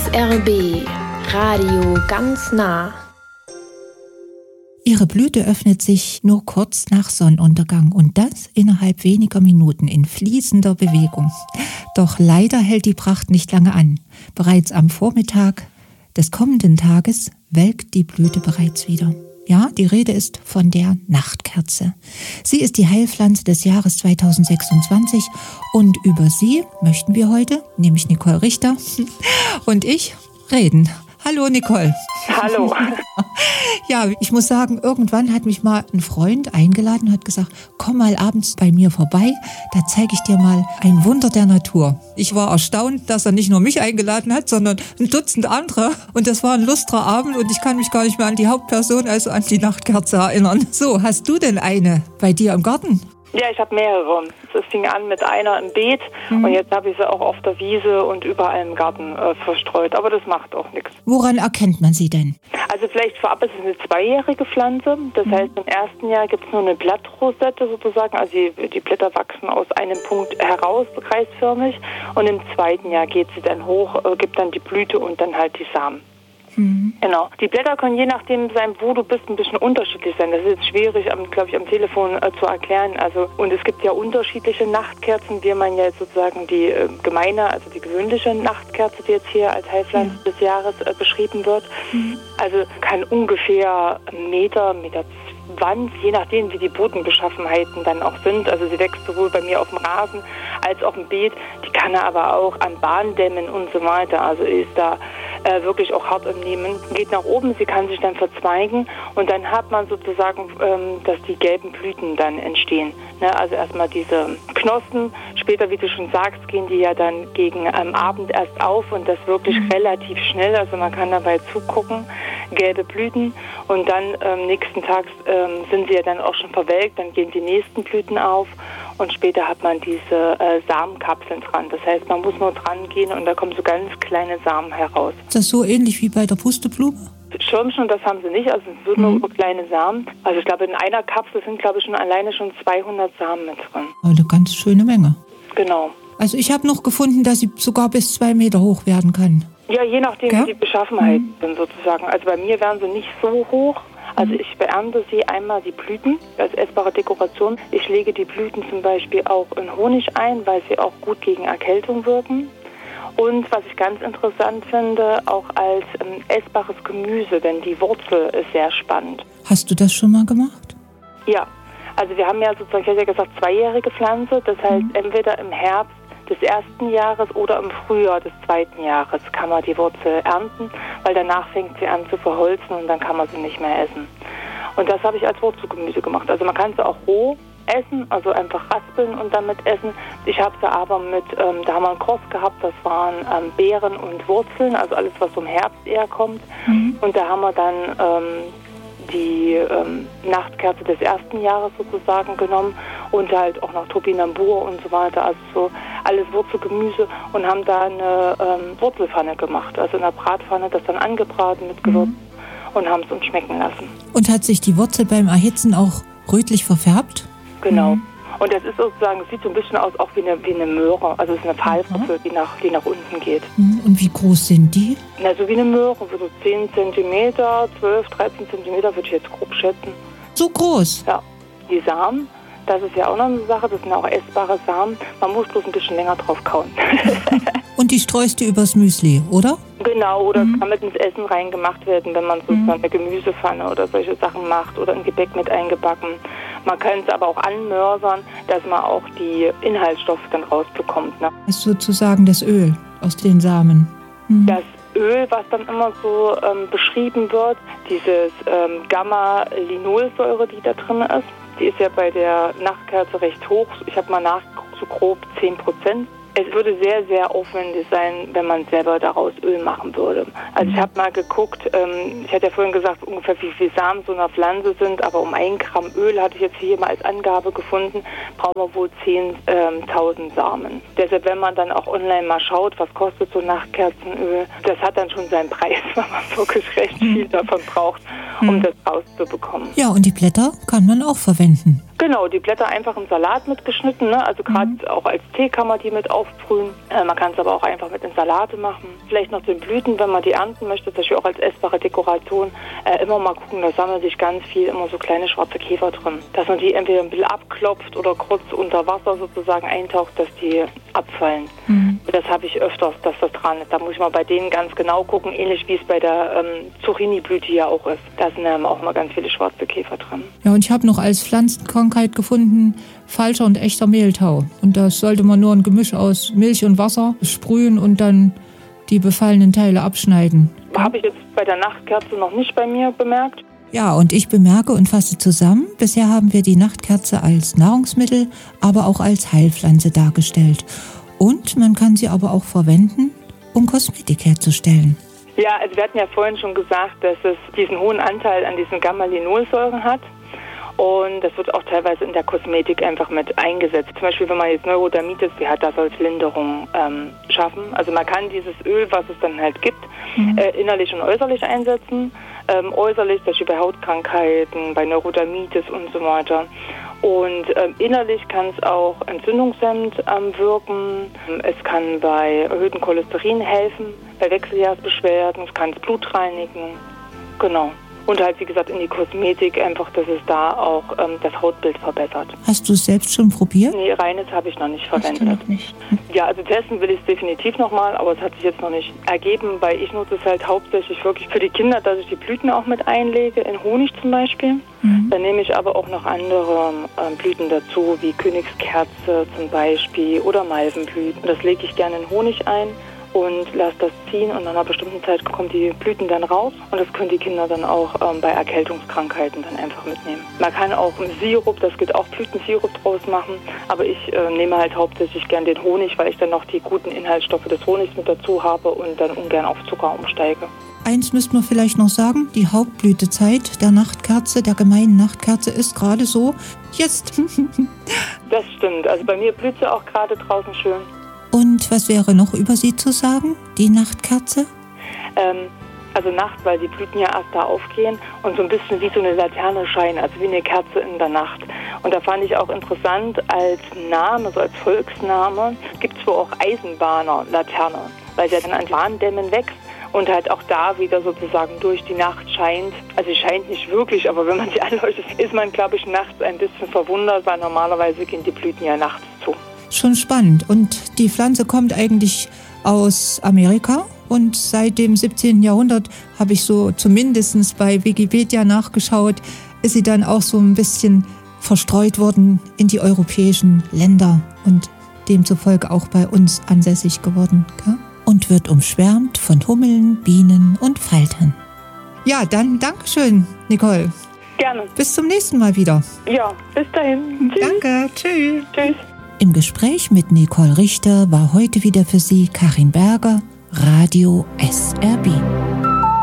RBB Radio ganz nah. Ihre Blüte öffnet sich nur kurz nach Sonnenuntergang und das innerhalb weniger Minuten in fließender Bewegung. Doch leider hält die Pracht nicht lange an. Bereits am Vormittag des kommenden Tages welkt die Blüte bereits wieder. Ja, die Rede ist von der Nachtkerze. Sie ist die Heilpflanze des Jahres 2026 und über sie möchten wir heute, nämlich Nicole Richter und ich, reden. Hallo Nicole. Hallo. Ja, ich muss sagen, irgendwann hat mich mal ein Freund eingeladen und hat gesagt, komm mal abends bei mir vorbei, da zeige ich dir mal ein Wunder der Natur. Ich war erstaunt, dass er nicht nur mich eingeladen hat, sondern ein Dutzend andere. Und das war ein lustrer Abend und ich kann mich gar nicht mehr an die Hauptperson, also an die Nachtkerze erinnern. So, hast du denn eine bei dir im Garten? Ja, ich habe mehrere. Es fing an mit einer im Beet und jetzt habe ich sie auch auf der Wiese und überall im Garten verstreut. Aber das macht auch nichts. Woran erkennt man sie denn? Also vielleicht vorab ist es eine zweijährige Pflanze. Das heißt, im ersten Jahr gibt es nur eine Blattrosette sozusagen. Also die Blätter wachsen aus einem Punkt heraus, kreisförmig. Und im zweiten Jahr geht sie dann hoch, gibt dann die Blüte und dann halt die Samen. Genau. Die Blätter können je nachdem sein, wo du bist, ein bisschen unterschiedlich sein. Das ist jetzt schwierig, glaube ich, am Telefon zu erklären. Also, und es gibt ja unterschiedliche Nachtkerzen, wie man ja jetzt sozusagen die gemeine, also die gewöhnliche Nachtkerze, die jetzt hier als Heilpflanze des Jahres beschrieben wird. Also kann ungefähr Meter 20, je nachdem, wie die Bodenbeschaffenheiten dann auch sind. Also sie wächst sowohl bei mir auf dem Rasen als auch im Beet. Die kann er aber auch an Bahndämmen und so weiter. Also ist da wirklich auch hart im Nehmen. Geht nach oben, sie kann sich dann verzweigen und dann hat man sozusagen, dass die gelben Blüten dann entstehen. Ne? Also erstmal diese Knospen, später, wie du schon sagst, gehen die ja dann gegen Abend erst auf und das wirklich relativ schnell. Also man kann dabei zugucken, gelbe Blüten und dann nächsten Tag sind sie ja dann auch schon verwelkt, dann gehen die nächsten Blüten auf. Und später hat man diese Samenkapseln dran. Das heißt, man muss nur dran gehen und da kommen so ganz kleine Samen heraus. Ist das so ähnlich wie bei der Pusteblume? Schirmchen, das haben sie nicht. Also es sind nur kleine Samen. Also ich glaube, in einer Kapsel sind, glaube ich, alleine schon 200 Samen mit drin. Eine ganz schöne Menge. Genau. Also ich habe noch gefunden, dass sie sogar bis 2 Meter hoch werden kann. Ja, je nachdem, wie die Beschaffenheiten sind sozusagen. Also bei mir werden sie nicht so hoch. Also ich beernte sie einmal die Blüten als essbare Dekoration. Ich lege die Blüten zum Beispiel auch in Honig ein, weil sie auch gut gegen Erkältung wirken. Und was ich ganz interessant finde, auch als essbares Gemüse, denn die Wurzel ist sehr spannend. Hast du das schon mal gemacht? Ja, also wir haben ja sozusagen, ich hätte ja gesagt, zweijährige Pflanze. Das heißt, entweder im Herbst des ersten Jahres oder im Frühjahr des zweiten Jahres kann man die Wurzel ernten, weil danach fängt sie an zu verholzen und dann kann man sie nicht mehr essen. Und das habe ich als Wurzelgemüse gemacht. Also man kann sie auch roh essen, also einfach raspeln und damit essen. Ich habe sie aber mit, da haben wir einen Cross gehabt, das waren Beeren und Wurzeln, also alles, was im Herbst eher kommt. Und da haben wir dann die Nachtkerze des ersten Jahres sozusagen genommen und halt auch noch Topinambur und so weiter, also so alles Wurzelgemüse und haben da eine Wurzelpfanne gemacht, also in der Bratpfanne, das dann angebraten mit Gewürzen und haben es uns schmecken lassen. Und hat sich die Wurzel beim Erhitzen auch rötlich verfärbt? Genau. Und das ist sozusagen, es sieht so ein bisschen aus auch wie eine Möhre, also es ist eine Pfahlwurzel, die nach unten geht. Und wie groß sind die? Na, so wie eine Möhre, so 10 cm, 12, 13 cm würde ich jetzt grob schätzen. So groß? Ja. Die Samen, das ist ja auch noch eine Sache, das sind auch essbare Samen. Man muss bloß ein bisschen länger drauf kauen. Und die streust du übers Müsli, oder? Genau, oder es kann mit ins Essen reingemacht werden, wenn man sozusagen eine Gemüsepfanne oder solche Sachen macht oder ein Gebäck mit eingebacken. Man kann es aber auch anmörsern, dass man auch die Inhaltsstoffe dann rausbekommt. Ne? Das ist sozusagen das Öl aus den Samen. Das Öl, was dann immer so beschrieben wird, dieses Gamma-Linolsäure, die da drin ist, die ist ja bei der Nachtkerze recht hoch. Ich habe mal nachgeguckt, so grob 10%. Es würde sehr, sehr aufwendig sein, wenn man selber daraus Öl machen würde. Also ich habe mal geguckt, ich hatte ja vorhin gesagt, ungefähr wie viel Samen so einer Pflanze sind, aber um 1 Gramm Öl, hatte ich jetzt hier mal als Angabe gefunden, brauchen wir wohl 10.000 Samen. Deshalb, wenn man dann auch online mal schaut, was kostet so Nachtkerzenöl, das hat dann schon seinen Preis, weil man wirklich recht viel davon braucht, um das rauszubekommen. Ja, und die Blätter kann man auch verwenden. Genau, die Blätter einfach im Salat mitgeschnitten, ne? Also gerade auch als Tee kann man die mit aufbrühen. Man kann es aber auch einfach mit in Salate machen. Vielleicht noch zu den Blüten, wenn man die ernten möchte, zum Beispiel auch als essbare Dekoration. Immer mal gucken, da sammeln sich ganz viel immer so kleine schwarze Käfer drin. Dass man die entweder ein bisschen abklopft oder kurz unter Wasser sozusagen eintaucht, dass die abfallen. Das habe ich öfters, dass das dran ist. Da muss ich mal bei denen ganz genau gucken, ähnlich wie es bei der Zucchini-Blüte ja auch ist. Da sind auch mal ganz viele schwarze Käfer drin. Ja, und ich habe noch als Pflanzenkrankheit gefunden, falscher und echter Mehltau. Und da sollte man nur ein Gemisch aus Milch und Wasser sprühen und dann die befallenen Teile abschneiden. Habe ich jetzt bei der Nachtkerze noch nicht bei mir bemerkt. Ja, und ich bemerke und fasse zusammen, bisher haben wir die Nachtkerze als Nahrungsmittel, aber auch als Heilpflanze dargestellt. Und man kann sie aber auch verwenden, um Kosmetik herzustellen. Ja, also wir hatten ja vorhin schon gesagt, dass es diesen hohen Anteil an diesen Gamma-Linolsäuren hat. Und das wird auch teilweise in der Kosmetik einfach mit eingesetzt. Zum Beispiel, wenn man jetzt Neurodermitis hat, da soll es Linderung schaffen. Also man kann dieses Öl, was es dann halt gibt, innerlich und äußerlich einsetzen. Äußerlich, zum Beispiel bei Hautkrankheiten, bei Neurodermitis und so weiter. Und innerlich kann es auch entzündungshemmend wirken. Es kann bei erhöhtem Cholesterin helfen, bei Wechseljahrsbeschwerden. Es kann das Blut reinigen. Genau. Und halt, wie gesagt, in die Kosmetik einfach, dass es da auch das Hautbild verbessert. Hast du es selbst schon probiert? Nee, reines habe ich noch nicht verwendet. Hast du noch nicht? Ja, also testen will ich es definitiv nochmal, aber es hat sich jetzt noch nicht ergeben, weil ich nutze es halt hauptsächlich wirklich für die Kinder, dass ich die Blüten auch mit einlege, in Honig zum Beispiel. Dann nehme ich aber auch noch andere Blüten dazu, wie Königskerze zum Beispiel oder Malvenblüten. Das lege ich gerne in Honig ein und lasse das ziehen und nach einer bestimmten Zeit kommen die Blüten dann raus und das können die Kinder dann auch bei Erkältungskrankheiten dann einfach mitnehmen. Man kann auch einen Sirup, das geht auch Blütensirup draus machen, aber ich nehme halt hauptsächlich gern den Honig, weil ich dann noch die guten Inhaltsstoffe des Honigs mit dazu habe und dann ungern auf Zucker umsteige. Eins müsste man vielleicht noch sagen, die Hauptblütezeit der Nachtkerze, der gemeinen Nachtkerze, ist gerade so jetzt. Das stimmt, also bei mir blüht sie auch gerade draußen schön. Und was wäre noch über sie zu sagen, die Nachtkerze? Also nachts, weil die Blüten ja erst da aufgehen und so ein bisschen wie so eine Laterne scheinen, also wie eine Kerze in der Nacht. Und da fand ich auch interessant als Name, so als Volksname, gibt es wohl auch Eisenbahner-Laterne, weil sie ja dann an Bahndämmen wächst und halt auch da wieder sozusagen durch die Nacht scheint. Also sie scheint nicht wirklich, aber wenn man sie anleuchtet, ist man, glaube ich, nachts ein bisschen verwundert, weil normalerweise gehen die Blüten ja nachts zu. Schon spannend. Und die Pflanze kommt eigentlich aus Amerika und seit dem 17. Jahrhundert habe ich so zumindest bei Wikipedia nachgeschaut, ist sie dann auch so ein bisschen verstreut worden in die europäischen Länder und demzufolge auch bei uns ansässig geworden. Gell? Und wird umschwärmt von Hummeln, Bienen und Faltern. Ja, dann Dankeschön, Nicole. Gerne. Bis zum nächsten Mal wieder. Ja, bis dahin. Tschüss. Danke, tschüss. Tschüss. Im Gespräch mit Nicole Richter war heute wieder für Sie Karin Berger, Radio SRB.